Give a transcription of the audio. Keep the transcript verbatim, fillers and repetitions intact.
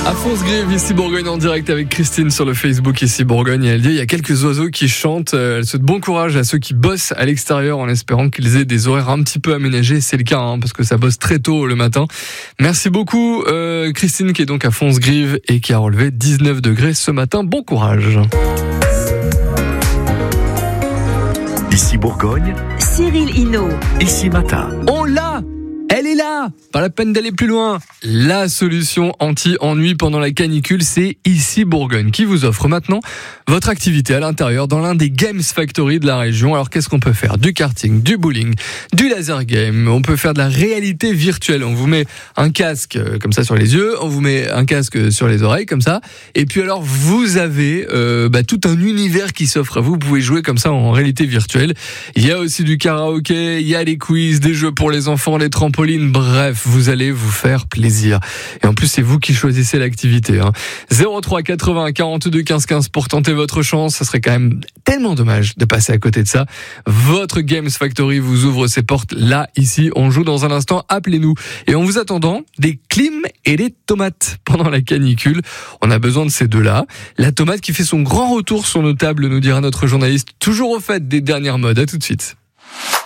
Alphonse Grive, ici Bourgogne en direct avec Christine sur le Facebook ici Bourgogne. Et elle dit il y a quelques oiseaux qui chantent. Elle souhaite bon courage à ceux qui bossent à l'extérieur en espérant qu'ils aient des horaires un petit peu aménagés. C'est le cas hein, parce que ça bosse très tôt le matin. Merci beaucoup euh, Christine qui est donc à Alphonse Grive et qui a relevé dix-neuf degrés ce matin. Bon courage. Ici Bourgogne, Cyril Hinault. Ici Matin. On l'a! Elle est là! Pas la peine d'aller plus loin. La solution anti-ennui pendant la canicule, c'est Ici Bourgogne qui vous offre maintenant votre activité à l'intérieur dans l'un des Games Factory de la région. Alors qu'est-ce qu'on peut faire? Du karting, du bowling, du laser game. On peut faire de la réalité virtuelle. On vous met un casque comme ça sur les yeux, on vous met un casque sur les oreilles comme ça. Et puis alors vous avez euh, bah, tout un univers qui s'offre à vous. Vous pouvez jouer comme ça en réalité virtuelle. Il y a aussi du karaoké, il y a les quiz, des jeux pour les enfants, les trampolines. Bref, vous allez vous faire plaisir. Et en plus, c'est vous qui choisissez l'activité. Hein. zéro trois quatre-vingts quarante-deux quinze quinze pour tenter votre chance. Ça serait quand même tellement dommage de passer à côté de ça. Votre Games Factory vous ouvre ses portes là, ici. On joue dans un instant. Appelez-nous. Et en vous attendant, des clims et des tomates pendant la canicule. On a besoin de ces deux-là. La tomate qui fait son grand retour sur nos tables, nous dira notre journaliste, toujours au fait des dernières modes. À tout de suite.